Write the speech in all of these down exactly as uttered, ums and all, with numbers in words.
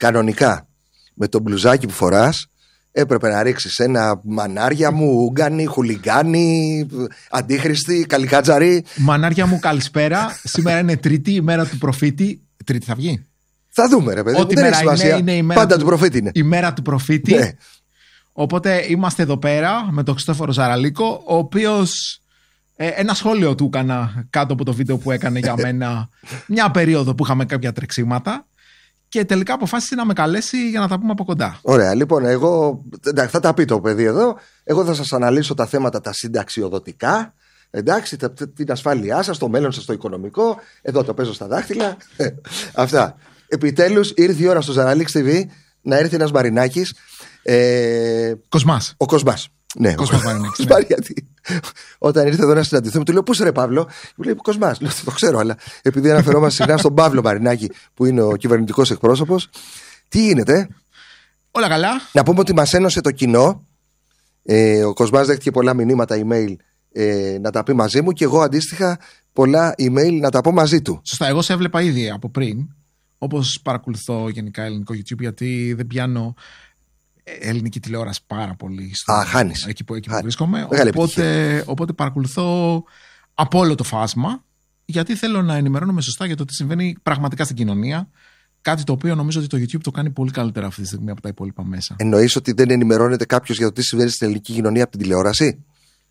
κανονικά με το μπλουζάκι που φοράς έπρεπε να ρίξεις ένα μανάρια μου, ούγκανη, χουλιγκάνη, αντίχρηστη, καλικάτζαρη. Μανάρια μου, καλησπέρα. Σήμερα είναι Τρίτη, ημέρα του προφήτη. Τρίτη θα βγει. Θα δούμε, ρε παιδί. Ό,τι δεν μέρα έχει σημασία. Είναι, είναι η μέρα Πάντα του, του προφήτη είναι. Η μέρα του προφήτη. Ναι. Οπότε είμαστε εδώ πέρα με τον Χριστόφορο Ζαραλίκο, ο οποίος ε, ένα σχόλιο του έκανα κάτω από το βίντεο που έκανε για μένα μια περίοδο που είχαμε κάποια τρεξίματα. Και τελικά αποφάσισε να με καλέσει για να τα πούμε από κοντά. Ωραία, λοιπόν, εγώ θα τα πει το παιδί εδώ. Εγώ θα σας αναλύσω τα θέματα τα συνταξιοδοτικά. Εντάξει, τα, την ασφάλειά σας, το μέλλον σας, το οικονομικό. Εδώ το παίζω στα δάχτυλα. Αυτά. Επιτέλους ήρθε η ώρα στο Ζαραλίξ τι βι να έρθει ένας Μαρινάκης. Ε, Κοσμάς. Ο Κοσμάς. Ναι, Κοσμάς Μαρινάκης. Ναι. Γιατί όταν ήρθε εδώ να συναντηθούμε, του λέω: Πού ρε Παύλο? Μου λέει: Κοσμάς. Λέω: Το ξέρω, αλλά επειδή αναφερόμαστε συχνά στον Παύλο Μαρινάκη, που είναι ο κυβερνητικός εκπρόσωπος, τι γίνεται? Όλα καλά. Να πούμε ότι μας ένωσε το κοινό. Ε, ο Κοσμάς δέχτηκε πολλά μηνύματα email ε, να τα πει μαζί μου και εγώ αντίστοιχα πολλά email να τα πω μαζί του. Σωστά, εγώ σε έβλεπα ήδη από πριν. Όπως παρακολουθώ γενικά ελληνικό YouTube, γιατί δεν πιάνω ελληνική τηλεόραση πάρα πολύ στο, Α, χάνεις. εκεί που, εκεί που βρίσκομαι. Μεγάλη Οπότε, οπότε παρακολουθώ από όλο το φάσμα, γιατί θέλω να ενημερώνομαι σωστά για το τι συμβαίνει πραγματικά στην κοινωνία. Κάτι το οποίο νομίζω ότι το YouTube το κάνει πολύ καλύτερα αυτή τη στιγμή από τα υπόλοιπα μέσα. Εννοείς ότι δεν ενημερώνεται κάποιος για το τι συμβαίνει στην ελληνική κοινωνία από την τηλεόραση?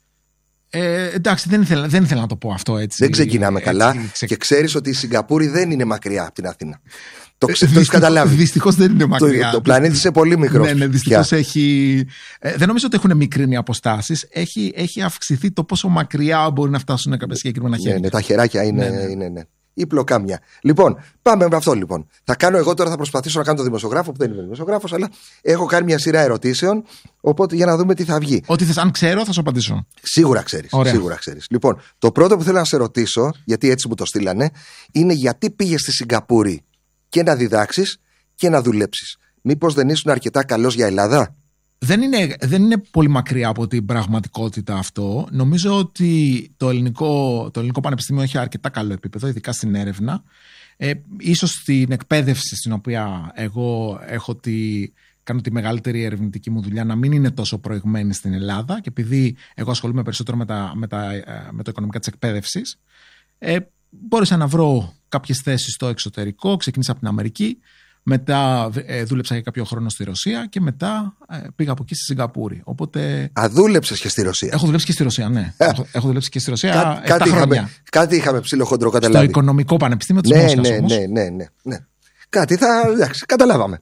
Ε, εντάξει, δεν ήθελα, δεν ήθελα να το πω αυτό έτσι. Δεν ξεκινάμε έτσι, καλά. ξε... Και ξέρεις ότι η Σιγκαπούρη δεν είναι μακριά από την Αθήνα. Το έχεις καταλάβει. Δυστυχώς δεν είναι μακριά. Το, το πλανήτη είναι πολύ μικρό. Ναι, ναι, δυστυχώς έχει. Ε, δεν νομίζω ότι έχουν μικρύνει οι αποστάσεις. Έχει, έχει αυξηθεί το πόσο μακριά μπορεί να φτάσουν κάποια συγκεκριμένα χέρια. Ναι, ναι, τα χεράκια είναι. Ναι, ναι. είναι ναι. Ή πλοκάμια. Λοιπόν, πάμε με αυτό λοιπόν. Θα κάνω εγώ τώρα, θα προσπαθήσω να κάνω το δημοσιογράφο, που δεν είμαι δημοσιογράφος, αλλά έχω κάνει μια σειρά ερωτήσεων. Οπότε για να δούμε τι θα βγει. Ό,τι θες, αν ξέρω, θα σου απαντήσω. Σίγουρα ξέρεις. Σίγουρα ξέρεις. Λοιπόν, το πρώτο που θέλω να σε ρωτήσω, γιατί έτσι μου το στείλανε, είναι γιατί πήγες στη Σιγκαπούρη και να διδάξεις και να δουλέψεις. Μήπως δεν ήσουν αρκετά καλός για Ελλάδα? Δεν είναι, δεν είναι πολύ μακριά από την πραγματικότητα αυτό. Νομίζω ότι το ελληνικό, το ελληνικό πανεπιστήμιο έχει αρκετά καλό επίπεδο, ειδικά στην έρευνα. Ε, ίσως στην εκπαίδευση στην οποία εγώ έχω τη, κάνω τη μεγαλύτερη ερευνητική μου δουλειά να μην είναι τόσο προηγμένη στην Ελλάδα, και επειδή εγώ ασχολούμαι περισσότερο με, τα, με, τα, με το οικονομικά της εκπαίδευσης, ε, μπόρεσα να βρω κάποιες θέσεις στο εξωτερικό. Ξεκίνησα από την Αμερική. Μετά ε, δούλεψα για κάποιο χρόνο στη Ρωσία και μετά ε, πήγα από εκεί στη Σιγκαπούρη. Οπότε... Α, δούλεψες και στη Ρωσία? Έχω δουλέψει και στη Ρωσία, ναι. έχω, έχω δουλέψει και στη Ρωσία Κά, επτά κάτι, χρόνια. είχαμε, κάτι είχαμε ψηλό χοντρό καταλάβει. Στο Οικονομικό Πανεπιστήμιο της ναι, Μόσχας ναι, όμως. Ναι, ναι, ναι, ναι. Κάτι θα. Εντάξει, καταλάβαμε.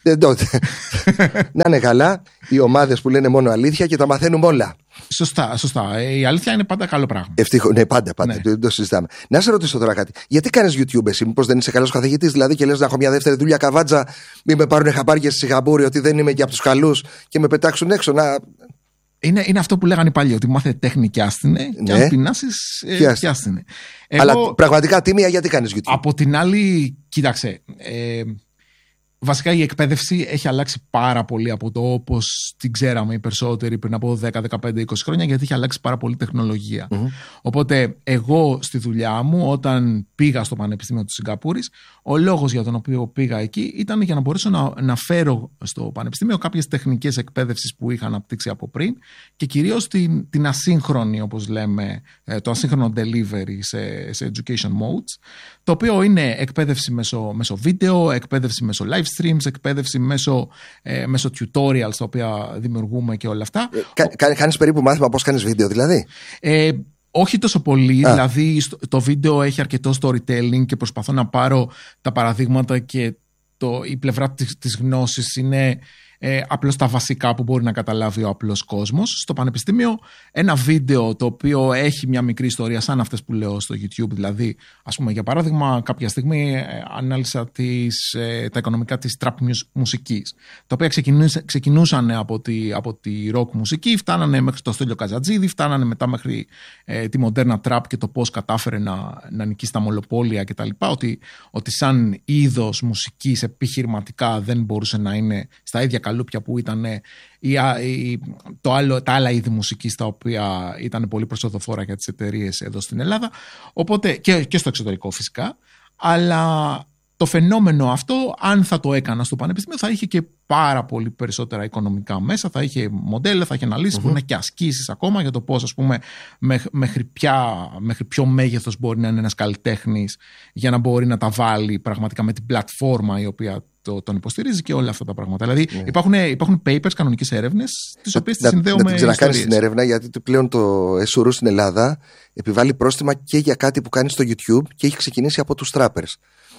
Να είναι καλά οι ομάδες που λένε μόνο αλήθεια και τα μαθαίνουμε όλα. Σωστά, σωστά. Η αλήθεια είναι πάντα καλό πράγμα. Ευτυχώς, ναι, πάντα, πάντα. Ναι. Δεν το συζητάμε. Να σε ρωτήσω τώρα κάτι. Γιατί κάνεις YouTube εσύ? Μήπως δεν είσαι καλός καθηγητής, δηλαδή, και λες να έχω μια δεύτερη δουλειά καβάτζα, μην με πάρουν χαμπάρια στη Σιγκαπούρη ότι δεν είμαι και από τους καλούς και με πετάξουν έξω να. Είναι, είναι αυτό που λέγανε παλιοί, ότι μάθε τέχνη και άστινε, ναι. και αν πεινάσεις ε, και άστινε. Αλλά πραγματικά τίμια, γιατί κάνεις YouTube? Από την άλλη, κοίταξε, ε, βασικά η εκπαίδευση έχει αλλάξει πάρα πολύ από το όπως την ξέραμε οι περισσότεροι πριν από δέκα, δεκαπέντε, είκοσι χρόνια, γιατί έχει αλλάξει πάρα πολύ τεχνολογία. Mm-hmm. Οπότε εγώ στη δουλειά μου, όταν πήγα στο Πανεπιστήμιο της Σιγκαπούρης, ο λόγος για τον οποίο πήγα εκεί ήταν για να μπορέσω να, να φέρω στο Πανεπιστήμιο κάποιες τεχνικές εκπαίδευσης που είχα αναπτύξει από πριν και κυρίως την, την ασύγχρονη, όπως λέμε, το ασύγχρονο delivery σε, σε education modes, το οποίο είναι εκπαίδευση μέσω, μέσω βίντεο, εκπαίδευση μέσω live streams, εκπαίδευση μέσω, ε, μέσω tutorials τα οποία δημιουργούμε και όλα αυτά. Κα, κα, κάνεις περίπου μάθημα πώς κάνεις βίντεο δηλαδή? Ε, όχι τόσο πολύ, Α. δηλαδή το βίντεο έχει αρκετό storytelling και προσπαθώ να πάρω τα παραδείγματα και το, η πλευρά της, της γνώσης είναι ε, απλώς τα βασικά που μπορεί να καταλάβει ο απλός κόσμος. Στο πανεπιστήμιο ένα βίντεο το οποίο έχει μια μικρή ιστορία σαν αυτές που λέω στο YouTube, δηλαδή ας πούμε για παράδειγμα κάποια στιγμή ε, ανάλυσα τις, ε, τα οικονομικά της trap μουσικής, τα οποία ξεκινούσαν, ξεκινούσαν από τη, από τη rock μουσική, φτάνανε μέχρι το Στέλιο Καζατζίδη, φτάνανε μετά μέχρι ε, τη μοντέρνα trap και το πώς κατάφερε να, να νικήσει τα μονοπόλια κτλ. Ότι, ότι σαν είδος μουσικής επιχειρηματικά δεν μπορούσε να είναι στα ίδια καλούπια που ήταν η, η, το άλλο, τα άλλα είδη μουσικής τα οποία ήταν πολύ προσοδοφόρα για τις εταιρείες εδώ στην Ελλάδα, οπότε, και, και στο εξωτερικό φυσικά, αλλά το φαινόμενο αυτό, αν θα το έκανα στο πανεπιστήμιο, θα είχε και πάρα πολύ περισσότερα οικονομικά μέσα, θα είχε μοντέλα, θα είχε αναλύσεις, mm-hmm. μπορεί να και ασκήσεις ακόμα για το πώς, ας πούμε, μέχρι, ποια, μέχρι ποιο μέγεθος μπορεί να είναι ένας καλλιτέχνης για να μπορεί να τα βάλει πραγματικά με την πλατφόρμα η οποία το, τον υποστηρίζει και όλα αυτά τα πράγματα. Δηλαδή yeah. υπάρχουν, υπάρχουν papers, κανονικές έρευνες, τις οποίες τις συνδέω με ιστορίες. Να κάνεις την έρευνα, γιατί πλέον το Εσουρού στην Ελλάδα επιβάλλει πρόστιμα και για κάτι που κάνει στο YouTube και έχει ξεκινήσει από τους trappers.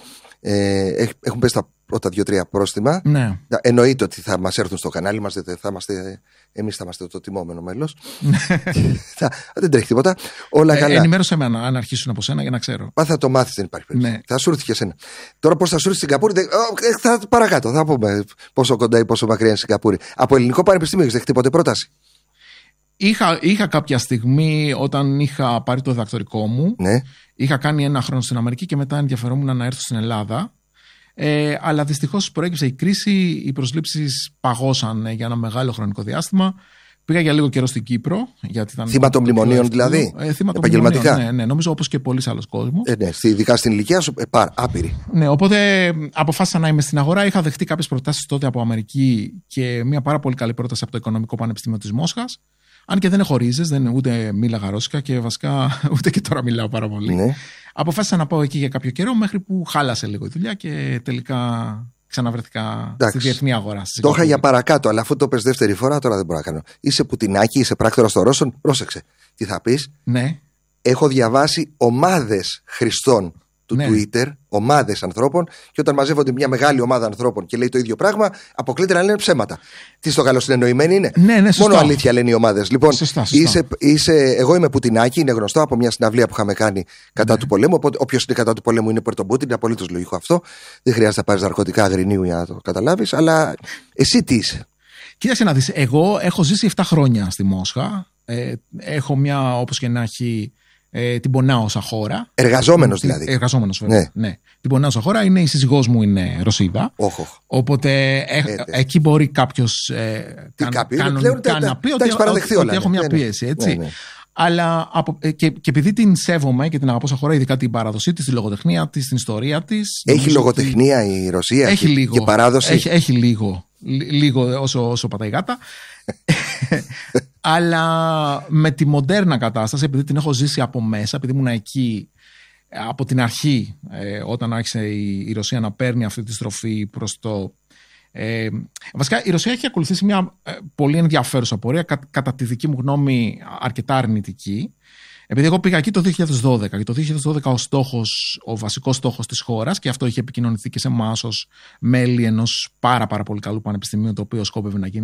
Ε, έχουν πέσει τα πρώτα δύο-τρία πρόστιμα. Ναι. Εννοείται ότι θα μας έρθουν στο κανάλι μας, θα είμαστε, εμείς θα είμαστε το τιμόμενο μέλος. θα, δεν τρέχει τίποτα. Όλα ε, καλά. Ενημέρωσέ με αν αρχίσουν από σένα για να ξέρω. Μα θα το μάθεις, δεν υπάρχει περίπτωση. Ναι. Θα σου έρθει και εσένα. Τώρα πώς θα σου έρθει στην Σιγκαπούρη, δεν... θα παρακάτω. Θα πούμε πόσο κοντά ή πόσο μακριά είναι η Σιγκαπούρη. Από ελληνικό πανεπιστήμιο έχεις δεχτεί ποτέ πρόταση? Είχα, είχα κάποια στιγμή όταν είχα πάρει το διδακτορικό μου. Ναι. Είχα κάνει ένα χρόνο στην Αμερική και μετά ενδιαφερόμουν να έρθω στην Ελλάδα. Ε, αλλά δυστυχώς προέκυψε η κρίση, οι προσλήψεις παγώσαν για ένα μεγάλο χρονικό διάστημα. Πήγα για λίγο καιρό στην Κύπρο. Γιατί ήταν θύμα των μνημονίων δηλαδή. Ε, θύμα των επαγγελματικά. Ναι, ναι, νομίζω όπως και πολλοί άλλοι κόσμος. Ε, ναι, ειδικά στην ηλικία σου, ε, πάρ, άπειρη. Ναι, οπότε αποφάσισα να είμαι στην αγορά. Είχα δεχτεί κάποιες προτάσεις τότε από Αμερική και μια πάρα πολύ καλή πρόταση από το Οικονομικό Πανεπιστήμιο της Μόσχας. Αν και δεν έχω ρίζες, δεν, ούτε μίλαγα ρώσικα και βασικά ούτε και τώρα μιλάω πάρα πολύ. Ναι. Αποφάσισα να πάω εκεί για κάποιο καιρό μέχρι που χάλασε λίγο η δουλειά και τελικά ξαναβρεθήκα στη διεθνή αγορά. Το είχα για παρακάτω, αλλά αφού το πες δεύτερη φορά, τώρα δεν μπορώ να κάνω. Είσαι Πουτινάκι, είσαι πράκτορας των Ρώσων, πρόσεξε. Τι θα πεις? Ναι. Έχω διαβάσει ομάδες χρηστών του ναι. Twitter, ομάδες ανθρώπων, και όταν μαζεύονται μια μεγάλη ομάδα ανθρώπων και λέει το ίδιο πράγμα, αποκλείται να λένε ψέματα. Τι στο καλοσυνεννοημένοι είναι? Ναι, ναι, σωστά. Μόνο αλήθεια λένε οι ομάδες. Λοιπόν, σωστά, σωστά. Είσαι, είσαι, εγώ είμαι Πουτινάκι, είναι γνωστό από μια συναυλία που είχαμε κάνει κατά ναι. του πολέμου. Οπότε, όποιος είναι κατά του πολέμου είναι Πορτομπούτιν, είναι απολύτως λογικό αυτό. Δεν χρειάζεται να πάρεις ναρκωτικά αγρινίου για να το καταλάβεις. Αλλά εσύ τι είσαι? Κοίταξε να δεις, εγώ έχω ζήσει επτά χρόνια στη Μόσχα. Ε, έχω μια, όπως και να έχει. Ε, την πονάω όσα χώρα. Εργαζόμενος δηλαδή. Εργαζόμενος, βέβαια. Ναι. Ναι. Την πονάω όσα χώρα. Είναι η σύζυγός μου, είναι Ρωσίδα. Oh, oh. Οπότε ε, ε, εκεί μπορεί κάποιος ε, κανονικά να πει ότι, ότι, ότι έχω μια πίεση. Έτσι. Ναι, ναι. Αλλά από, και, και επειδή την σέβομαι και την αγαπώ σαν χώρα, ειδικά την παράδοσή της, τη λογοτεχνία της, την ιστορία της. Έχει λογοτεχνία ότι... η Ρωσία έχει και, λίγο, και παράδοση. Έχει, έχει λίγο. Λίγο όσο, όσο πατάει γάτα. Αλλά με τη μοντέρνα κατάσταση, επειδή την έχω ζήσει από μέσα, επειδή ήμουν εκεί από την αρχή, ε, όταν άρχισε η, η Ρωσία να παίρνει αυτή τη στροφή προς το... Ε, βασικά η Ρωσία έχει ακολουθήσει μια ε, πολύ ενδιαφέρουσα πορεία, κα, κατά τη δική μου γνώμη αρκετά αρνητική. Επειδή εγώ πήγα εκεί το δύο χιλιάδες δώδεκα και το δύο χιλιάδες δώδεκα ο στόχος, ο βασικός στόχος της χώρας, και αυτό είχε επικοινωνηθεί και σε εμάς ως μέλη ενός πάρα, πάρα πολύ καλού πανεπιστημίου, το οποίο σκόπευε να γίνει